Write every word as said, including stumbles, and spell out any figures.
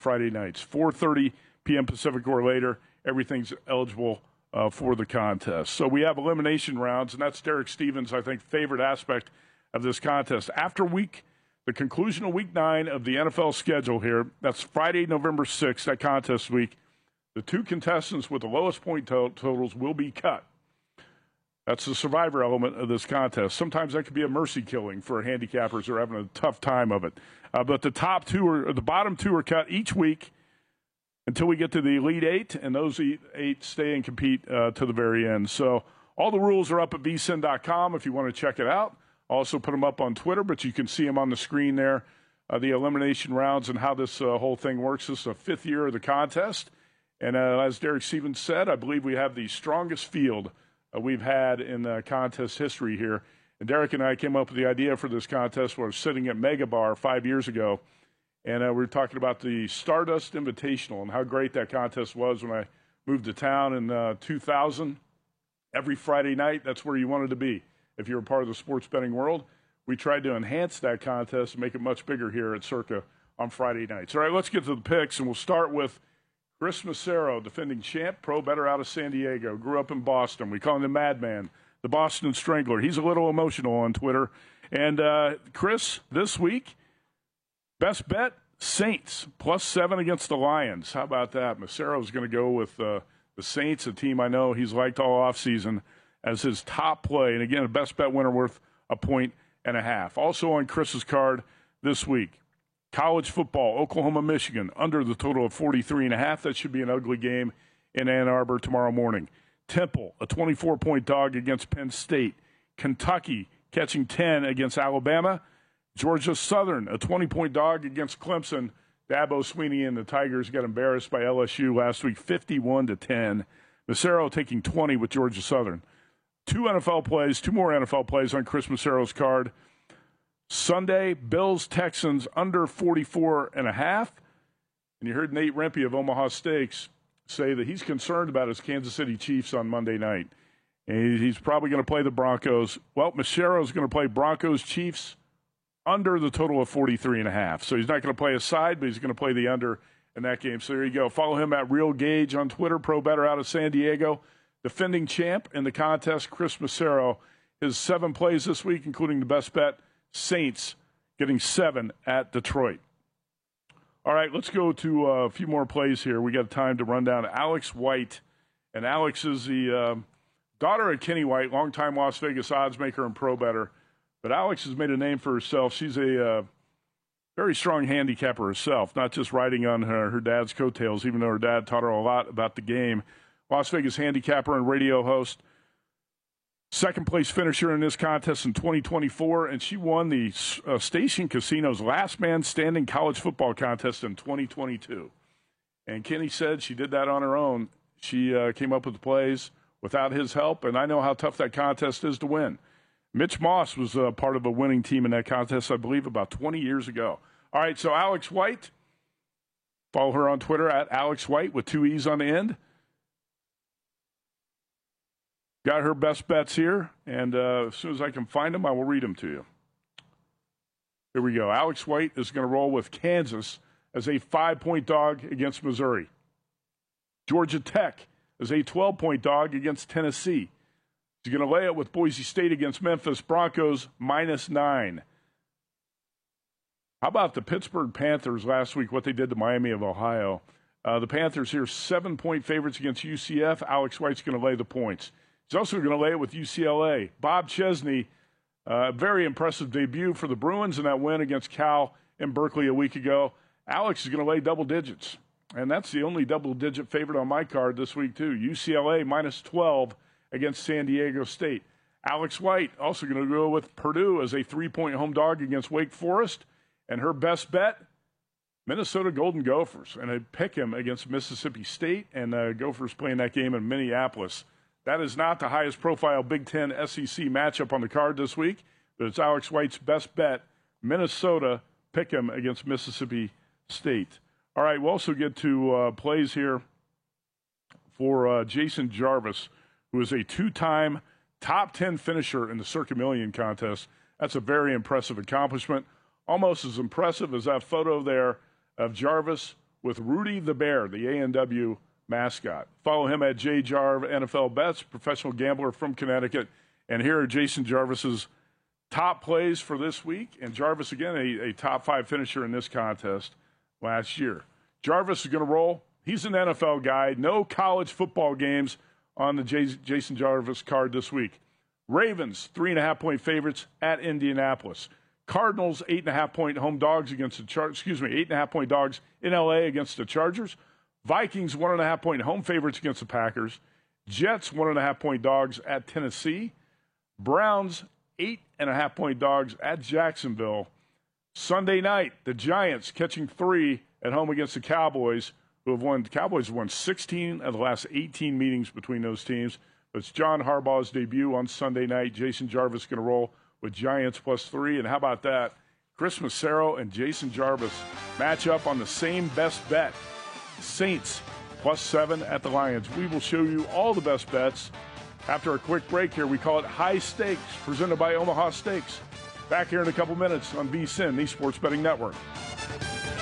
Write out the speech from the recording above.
Friday nights, four thirty p.m. Pacific or later. Everything's eligible uh, for the contest. So we have elimination rounds, and that's Derek Stevens' I think favorite aspect of this contest. After week, the conclusion of week nine of the N F L schedule here, that's Friday, November sixth, that contest week. The two contestants with the lowest point to- totals will be cut. That's the survivor element of this contest. Sometimes that could be a mercy killing for handicappers who are having a tough time of it. Uh, but the top two are, or the bottom two are cut each week until we get to the Elite Eight, and those eight stay and compete uh, to the very end. So all the rules are up at v sin dot com if you want to check it out. I'll also put them up on Twitter, but you can see them on the screen there, uh, the elimination rounds and how this uh, whole thing works. This is the fifth year of the contest. And uh, as Derek Stevens said, I believe we have the strongest field uh, we've had in uh, contest history here. And Derek and I came up with the idea for this contest. We were sitting at Mega Bar five years ago, and uh, we were talking about the Stardust Invitational and how great that contest was when I moved to town in uh, two thousand. Every Friday night, that's where you wanted to be if you're a part of the sports betting world. We tried to enhance that contest and make it much bigger here at Circa on Friday nights. All right, let's get to the picks, and we'll start with Chris Massaro, defending champ, pro bettor out of San Diego. Grew up in Boston. We call him the Madman, the Boston Strangler. He's a little emotional on Twitter. And, uh, Chris, this week, best bet, Saints, plus seven against the Lions. How about that? Massaro's going to go with uh, the Saints, a team I know he's liked all offseason, as his top play. And, again, a best bet winner worth a point and a half. Also on Chris's card this week, college football, Oklahoma, Michigan, under the total of forty-three and a half. That should be an ugly game in Ann Arbor tomorrow morning. Temple, a twenty-four point dog against Penn State. Kentucky, catching ten against Alabama. Georgia Southern, a twenty point dog against Clemson. Dabo Swinney and the Tigers got embarrassed by L S U last week, fifty-one to ten. Massaro taking twenty with Georgia Southern. Two N F L plays, two more N F L plays on Chris Massaro's card. Sunday, Bills-Texans under forty-four and a half. And you heard Nate Rempe of Omaha Steaks say that he's concerned about his Kansas City Chiefs on Monday night. And he's probably going to play the Broncos. Well, Massaro's going to play Broncos-Chiefs under the total of forty-three and a half. So he's not going to play a side, but he's going to play the under in that game. So there you go. Follow him at Real Gauge on Twitter, pro bettor out of San Diego. Defending champ in the contest, Chris Massaro. His seven plays this week, including the best bet, Saints getting seven at Detroit. All right, let's go to uh, a few more plays here. We got time to run down Alex White. And Alex is the uh, daughter of Kenny White, longtime Las Vegas odds maker and pro bettor. But Alex has made a name for herself. She's a uh, very strong handicapper herself, not just riding on her, her dad's coattails, even though her dad taught her a lot about the game. Las Vegas handicapper and radio host. Second place finisher in this contest in twenty twenty-four, and she won the uh, Station Casino's Last Man Standing college football contest in twenty twenty-two. And Kenny said she did that on her own. She uh, came up with the plays without his help, and I know how tough that contest is to win. Mitch Moss was uh, part of a winning team in that contest, I believe, about twenty years ago. All right, so Alex White, follow her on Twitter at Alex White with two E's on the end. Got her best bets here, and uh, as soon as I can find them, I will read them to you. Here we go. Alex White is going to roll with Kansas as a five point dog against Missouri. Georgia Tech is a twelve point dog against Tennessee. She's going to lay it with Boise State against Memphis. Broncos minus nine. How about the Pittsburgh Panthers last week, what they did to Miami of Ohio? Uh, the Panthers here, seven point favorites against U C F. Alex White's going to lay the points. He's also going to lay it with U C L A. Bob Chesney, a uh, very impressive debut for the Bruins in that win against Cal in Berkeley a week ago. Alex is going to lay double digits, and that's the only double-digit favorite on my card this week, too. U C L A minus twelve against San Diego State. Alex White also going to go with Purdue as a three-point home dog against Wake Forest, and her best bet, Minnesota Golden Gophers, and I pick him against Mississippi State, and uh, Gophers playing that game in Minneapolis. That is not the highest profile Big Ten S E C matchup on the card this week, but it's Alex White's best bet. Minnesota pick him against Mississippi State. All right, we'll also get to uh, plays here for uh, Jason Jarvis, who is a two-time top ten finisher in the Circa Million contest. That's a very impressive accomplishment, almost as impressive as that photo there of Jarvis with Rudy the Bear, the A and W mascot. Follow him at J Jarv N F L Bets, professional gambler from Connecticut. And here are Jason Jarvis's top plays for this week. And Jarvis, again, a, a top five finisher in this contest last year. Jarvis is going to roll. He's an N F L guy. No college football games on the J- Jason Jarvis card this week. Ravens, three and a half point favorites at Indianapolis. Cardinals, eight and a half point home dogs against the Char- excuse me, eight and a half point dogs in L A against the Chargers. Vikings, one and a half point home favorites against the Packers. Jets, one and a half point dogs at Tennessee. Browns, eight and a half point dogs at Jacksonville. Sunday night, the Giants catching three at home against the Cowboys, who have won. The Cowboys have won sixteen of the last eighteen meetings between those teams. It's John Harbaugh's debut on Sunday night. Jason Jarvis going to roll with Giants plus three. And how about that? Chris Massaro and Jason Jarvis match up on the same best bet. Saints plus seven at the Lions. We will show you all the best bets after a quick break here. We call it High Stakes, presented by Omaha Steaks. Back here in a couple minutes on V S I N, the Sports Betting Network.